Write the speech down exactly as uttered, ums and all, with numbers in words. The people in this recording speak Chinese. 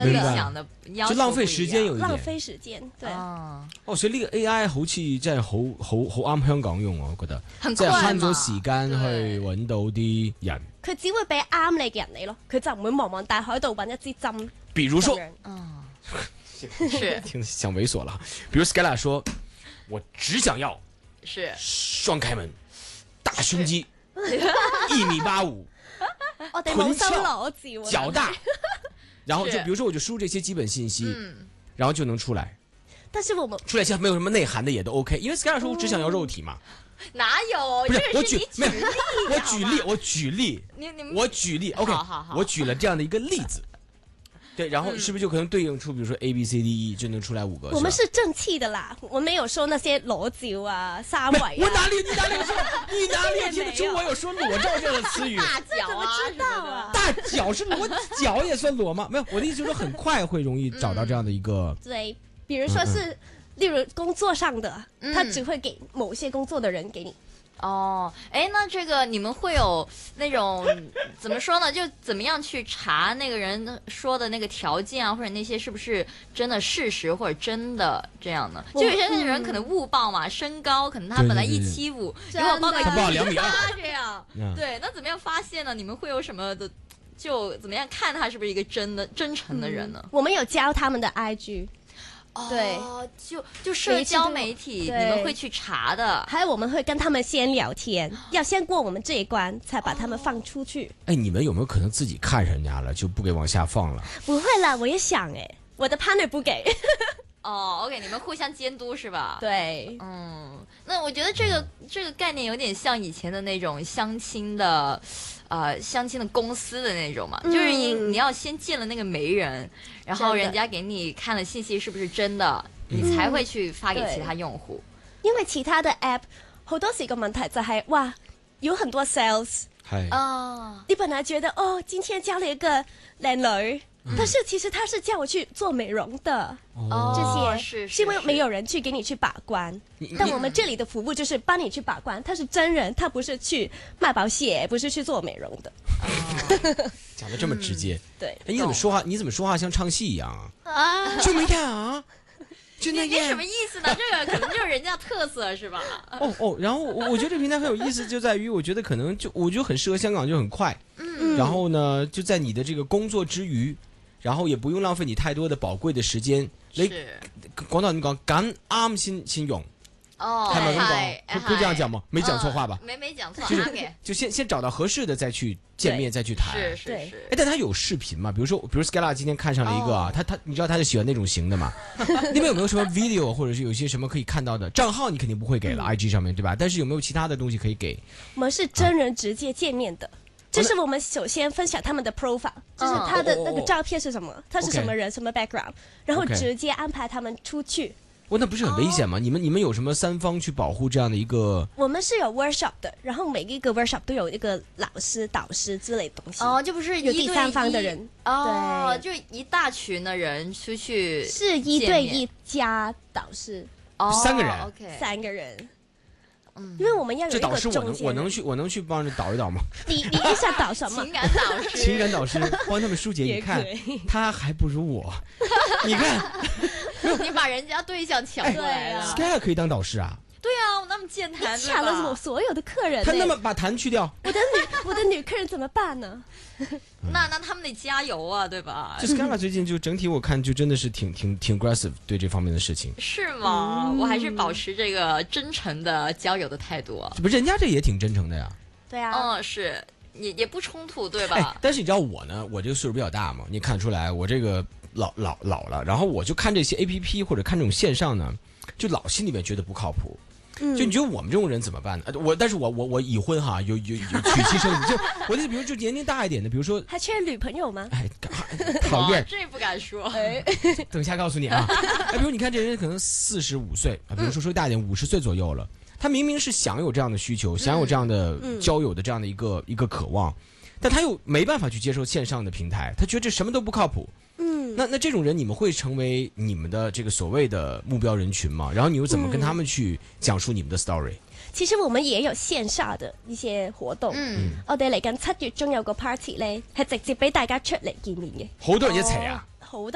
理想的要求就浪費時間有一點， 浪費時間，對。 哦， 哦，所以呢個 A I 好似真係好好好啱香港用，我覺得， 很即係慳快嘛咗時間去揾到啲人。 佢只會俾啱你嘅人你咯，佢就唔會茫茫大海度揾一支針。 比如說， 哦， 是聽想猥瑣了。比如 Skella 說，我只想要是雙開門、大胸肌、一米八五、 我哋冇收裸照， 腳大，然後就比如說我就輸這些基本信息， 嗯， 然後就能出來。 但是我們出來其實沒有什麼內涵的也都 OK，因為 Skella 說我只想要肉體嘛。 哪有？ 不是我這個是你舉沒有舉例， 我舉例，我舉例， 你你們我舉例 OK， 好好好我舉了這樣的一個例子。對，然後是不是就可能對應出，比如說 A B C D E 就能出來五個？ 我們是正氣的啦，我沒有說那些裸照啊、三圍啊。 我哪裡？你哪裡有說？你哪裡有聽得出我有說裸照這樣的詞語？ 大腳啊， 知道啊？ 大腳是裸，腳也算裸嗎？沒有，我的意思就是說很快會容易找到這樣的一個。 對，比如說是，例如工作上的， 嗯他只會給某些工作的人給你。 哦，哎，那這個你們會有那種怎麼說呢？就怎麼樣去查那個人說的那個條件啊，或者那些是不是真的事實或者真的這樣呢？就有些那人可能誤報嘛，身高可能他本來一七五，結果報個一米八這樣，對，那怎麼樣發現呢？你們會有什麼的？就怎麼樣看他是不是一個真的真誠的人呢？ 我們有教他們的 I G。對， 哦，就就社交媒體，你們會去查的， 還有我們會跟他們先聊天，要先過我們這一關，才把他們放出去。 哎，你們有沒有可能自己看人家了，就不給往下放了？ 不會啦，我也想哎，我的 partner 不給。 哦 ，OK，你們互相監督是吧？ 對， 嗯，那我覺得這個這個概念有點像以前的那種相親的。呃，相親的公司的那種嘛，嗯、就是你你要先見了那個媒人，然後人家給你看了信息是不是真的，嗯、你才會去發給其他用戶。 因為其他的 app 好多時個問題就係、是、哇，有很多 sales， 係啊， 你本來覺得哦，今天交了一個靚女。嗯、但是其實他是叫我去做美容的， 哦， 這些是是， 是因為沒有人去給你去把關。但我們這裡的服務就是幫你去把關，他是真人，他不是去賣保險，不是去做美容的。 哦、講得這麼直接，嗯、 對。 哎，你怎麼說話？你怎麼說話像唱戲一樣啊？ 啊， 就沒看啊？就那你什麼意思呢？這個可能就是人家特色是吧？ 哦哦，然後我我覺得這個平台很有意思，就在於我覺得可能就我覺得很適合香港，就很快。嗯。然後呢，就在你的這個工作之餘。然後也不用浪費你太多的寶貴的時間。你講到你講揀啱先先用， 哦， 係咪咁講？會這樣講嗎？沒講錯話吧？ 沒沒講錯， 就是就先先找到合適的再去見面再去談。 是是是。 哎，但他有視頻嘛？比如說，比如 Skella 今天看上了一個啊，他他你知道他是喜歡那種型的嘛？那邊有沒有什麼 video 或者是有些什麼可以看到的？賬號你肯定不會給了 I G 上面對吧？但是有沒有其他的東西可以給？ 我們是真人直接見面的。就是我們首先分享他們的 profile，就是他的那個照片是什麼，他是什麼人，什麼 background，然後直接安排他們出去。 哦，那不是很危險嗎？你們你們有什麼三方去保護這樣的一個？ 我們是有 workshop 的，然後每一個 workshop 都有一個老師、導師之類的東西。 哦，就不是有第三方的人。 哦，就一大群的人出去。 是一對一加導師。 哦， 三個人。 OK， 三個人。嗯，因為我們要有一個中間人。這導師我能我能去我能去幫着導一導嗎？ 你你一下導什麼？ 情感導師。 情感導師幫他們疏解，你看他還不如我，你看， 你把人家對象搶過來了。 Skella 可以當導師啊？ 對啊，我那麼健談， 你搶了我所有的客人。 他那麼把痰去掉， 我的女我的女客人怎麼辦呢？ 那那他們得加油啊，對吧？ 就 Skella 最近就整體我看就真的是挺挺挺 aggressive 對這方面的事情。 是嗎？嗯、我還是保持這個真誠的交友的態度啊。 不是，人家這也挺真誠的呀。 對啊。 嗯，是也也不衝突，對吧？ 哎，但是你知道我呢，我這個歲數比較大嘛，你看得出來我這個老老老了，然後我就看這些 A P P 或者看這種線上呢，就老心裡面覺得不靠譜。就你覺得我們這種人怎麼辦呢？我但是我我我已婚哈，有有有娶妻生子，就我就比如就年齡大一點的，比如說還缺女朋友嗎？ 哎，討厭， 這不敢說。 哎， 等下告訴你啊。哎，比如你看這人可能四十五歲啊，比如說說大一點，五十歲左右了，他明明是想有這樣的需求，想有這樣的交友的這樣的一個一個渴望，但他又沒辦法去接受線上的平台，他覺得這什麼都不靠譜。嗯，那那這種人你們會成為你們的這個所謂的目標人群嗎？然後你又怎麼跟他們去講述你們的 story？、嗯、 其實我們也有線下的一些活動。嗯，我哋嚟緊七月中有個 party 咧，係直接俾大家出嚟見面嘅。 好多人一齊啊！ 好多。